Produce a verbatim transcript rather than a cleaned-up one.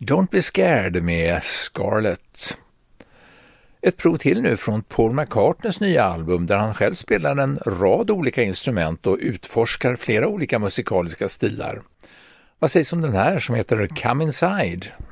Don't Be Scared med Scarlett. Ett prov till nu från Paul McCartneys nya album där han själv spelar en rad olika instrument och utforskar flera olika musikaliska stilar. Vad sägs om den här som heter Come Inside?